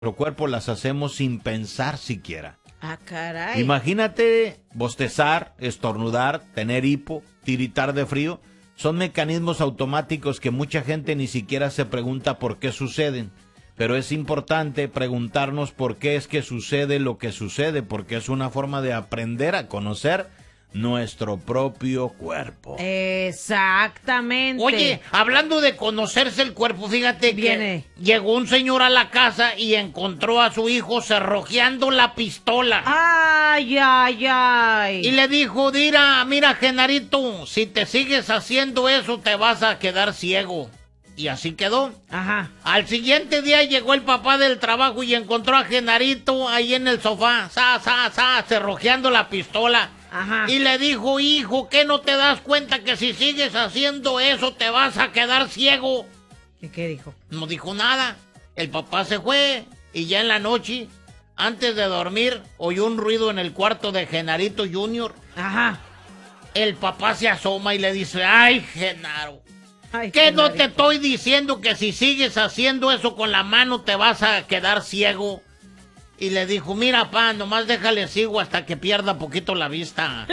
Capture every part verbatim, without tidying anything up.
nuestro cuerpo las hacemos sin pensar siquiera. Ah, caray. Imagínate bostezar, estornudar, tener hipo, tiritar de frío. Son mecanismos automáticos que mucha gente ni siquiera se pregunta por qué suceden. Pero es importante preguntarnos por qué es que sucede lo que sucede, porque es una forma de aprender a conocer nuestro propio cuerpo. Exactamente. Oye, hablando de conocerse el cuerpo, fíjate Viene. que llegó un señor a la casa y encontró a su hijo cerrojeando la pistola. Ay, ay, ay. Y le dijo, mira, mira, Genarito, si te sigues haciendo eso te vas a quedar ciego. Y así quedó. Ajá. Al siguiente día llegó el papá del trabajo y encontró a Genarito ahí en el sofá, sa, sa, sa, cerrojeando la pistola. Ajá. Y le dijo, hijo, ¿qué no te das cuenta que si sigues haciendo eso te vas a quedar ciego? ¿Y qué dijo? No dijo nada. El papá se fue y ya en la noche, antes de dormir, oyó un ruido en el cuarto de Genarito junior Ajá. El papá se asoma y le dice, ay, Genaro, Ay, ¿qué no Genarito. te estoy diciendo que si sigues haciendo eso con la mano te vas a quedar ciego? Y le dijo, mira, pa, nomás déjale sigo hasta que pierda poquito la vista.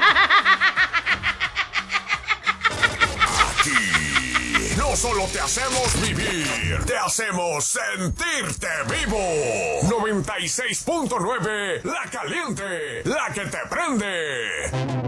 Aquí no solo te hacemos vivir, te hacemos sentirte vivo. noventa y seis punto nueve La Caliente, la que te prende.